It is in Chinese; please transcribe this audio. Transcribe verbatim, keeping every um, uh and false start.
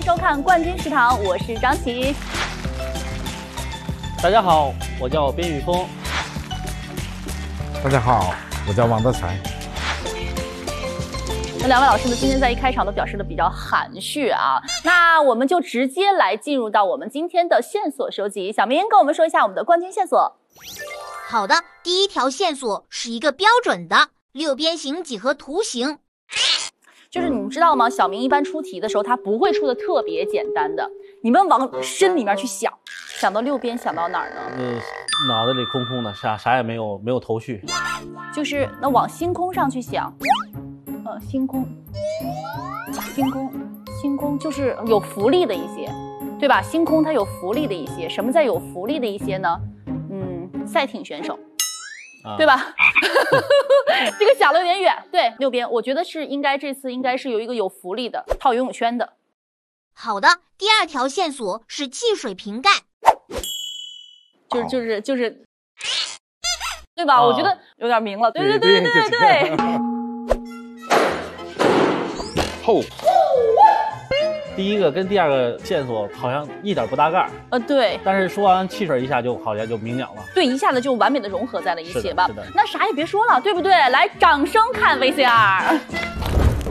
收看冠军食堂，我是张琪。 大家好，我叫边宇峰。 大家好，我叫王德才。 那两位老师呢，今天在一开场都表示的比较含蓄啊。那我们就直接来进入到我们今天的线索收集。小明跟我们说一下我们的冠军线索。 好的，第一条线索是一个标准的六边形几何图形。 就是你们知道吗？小明一般出题的时候，他不会出的特别简单的。你们往深里面去想，想到六边，想到哪儿呢？ 嗯，脑袋里空空的，啥啥也没有，没有头绪。 就是那往星空上去想，呃，星空，星空，星空就是有浮力的一些，对吧？星空它有浮力的一些，什么叫有浮力的一些呢？嗯，赛艇选手。啊、对吧？这个想了有点远。对，六边，我觉得是应该这次应该是有一个有浮力的套游泳圈的。 好的，第二条线索是汽水瓶盖， 就是就是就是，对吧？哦、我觉得有点明了。对对对对对对。 后。第一个跟第二个线索好像一点不搭盖呃，对。 但是说完汽水一下就好像就明了了。 对，一下子就完美的融合在了一起吧。 是的，是的。 那啥也别说了，对不对？来，掌声看 V C R。